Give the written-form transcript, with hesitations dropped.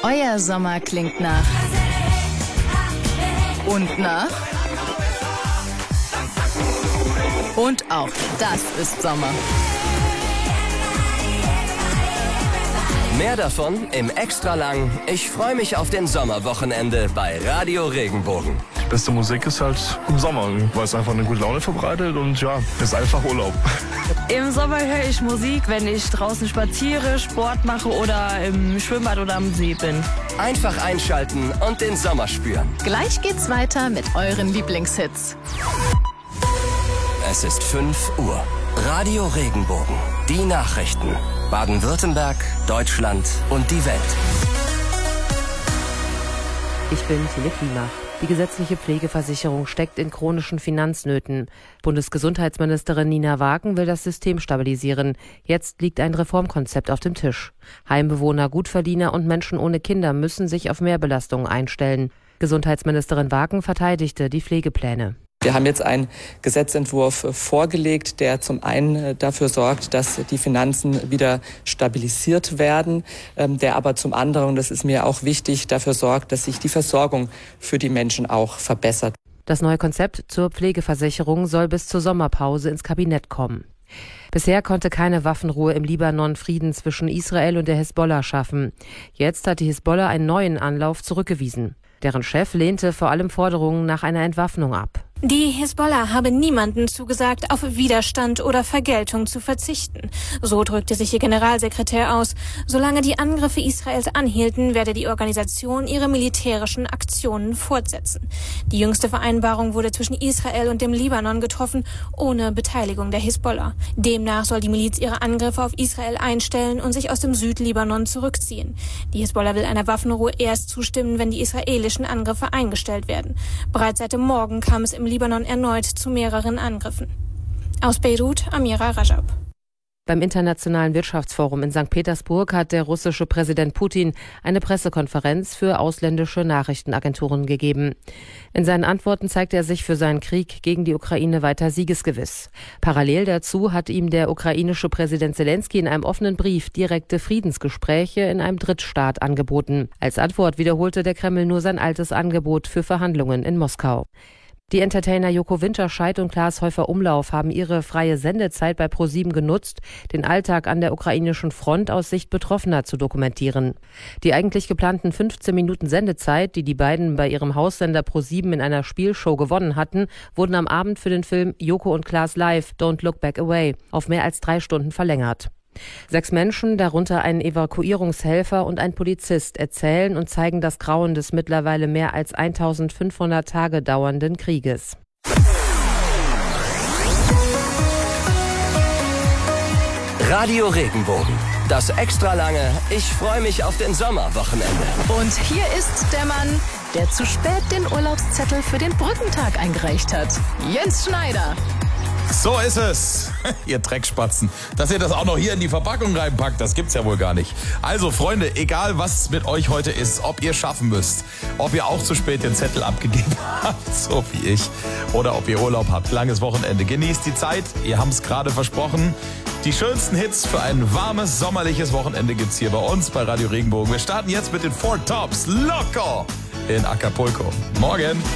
Euer Sommer klingt nach. Und nach. Und auch das ist Sommer. Mehr davon im Extralang Ich freue mich auf den Sommerwochenende bei Radio Regenbogen. Die beste Musik ist halt im Sommer, weil es einfach eine gute Laune verbreitet und ja, ist einfach Urlaub. Im Sommer höre ich Musik, wenn ich draußen spaziere, Sport mache oder im Schwimmbad oder am See bin. Einfach einschalten und den Sommer spüren. Gleich geht's weiter mit euren Lieblingshits. Es ist 5 Uhr. Radio Regenbogen. Die Nachrichten. Baden-Württemberg, Deutschland und die Welt. Ich bin Tine Klimach. Die gesetzliche Pflegeversicherung steckt in chronischen Finanznöten. Bundesgesundheitsministerin Nina Wagen will das System stabilisieren. Jetzt liegt ein Reformkonzept auf dem Tisch. Heimbewohner, Gutverdiener und Menschen ohne Kinder müssen sich auf Mehrbelastungen einstellen. Gesundheitsministerin Wagen verteidigte die Pflegepläne. Wir haben jetzt einen Gesetzentwurf vorgelegt, der zum einen dafür sorgt, dass die Finanzen wieder stabilisiert werden, der aber zum anderen, und das ist mir auch wichtig, dafür sorgt, dass sich die Versorgung für die Menschen auch verbessert. Das neue Konzept zur Pflegeversicherung soll bis zur Sommerpause ins Kabinett kommen. Bisher konnte keine Waffenruhe im Libanon Frieden zwischen Israel und der Hisbollah schaffen. Jetzt hat die Hisbollah einen neuen Anlauf zurückgewiesen. Deren Chef lehnte vor allem Forderungen nach einer Entwaffnung ab. Die Hisbollah habe niemandem zugesagt, auf Widerstand oder Vergeltung zu verzichten. So drückte sich ihr Generalsekretär aus. Solange die Angriffe Israels anhielten, werde die Organisation ihre militärischen Aktionen fortsetzen. Die jüngste Vereinbarung wurde zwischen Israel und dem Libanon getroffen, ohne Beteiligung der Hisbollah. Demnach soll die Miliz ihre Angriffe auf Israel einstellen und sich aus dem Südlibanon zurückziehen. Die Hisbollah will einer Waffenruhe erst zustimmen, wenn die israelischen Angriffe eingestellt werden. Bereits seit dem Morgen kam es im Libanon erneut zu mehreren Angriffen. Aus Beirut, Amira Rajab. Beim Internationalen Wirtschaftsforum in St. Petersburg hat der russische Präsident Putin eine Pressekonferenz für ausländische Nachrichtenagenturen gegeben. In seinen Antworten zeigt er sich für seinen Krieg gegen die Ukraine weiter siegesgewiss. Parallel dazu hat ihm der ukrainische Präsident Selenskyj in einem offenen Brief direkte Friedensgespräche in einem Drittstaat angeboten. Als Antwort wiederholte der Kreml nur sein altes Angebot für Verhandlungen in Moskau. Die Entertainer Joko Winterscheid und Klaas Häufer-Umlauf haben ihre freie Sendezeit bei ProSieben genutzt, den Alltag an der ukrainischen Front aus Sicht Betroffener zu dokumentieren. Die eigentlich geplanten 15 Minuten Sendezeit, die die beiden bei ihrem Haussender ProSieben in einer Spielshow gewonnen hatten, wurden am Abend für den Film Joko und Klaas Live, Don't Look Back Away, auf mehr als 3 Stunden verlängert. 6 Menschen, darunter ein Evakuierungshelfer und ein Polizist, erzählen und zeigen das Grauen des mittlerweile mehr als 1500 Tage dauernden Krieges. Radio Regenbogen. Das extra lange Ich freue mich auf den Sommerwochenende. Und hier ist der Mann, der zu spät den Urlaubszettel für den Brückentag eingereicht hat. Jens Schneider. So ist es, ihr Dreckspatzen. Dass ihr das auch noch hier in die Verpackung reinpackt, das gibt's ja wohl gar nicht. Also Freunde, egal was mit euch heute ist, ob ihr schaffen müsst, ob ihr auch zu spät den Zettel abgegeben habt, so wie ich, oder ob ihr Urlaub habt, langes Wochenende. Genießt die Zeit, ihr haben's gerade versprochen. Die schönsten Hits für ein warmes, sommerliches Wochenende gibt's hier bei uns bei Radio Regenbogen. Wir starten jetzt mit den 4 Tops. Loco in Acapulco. Morgen.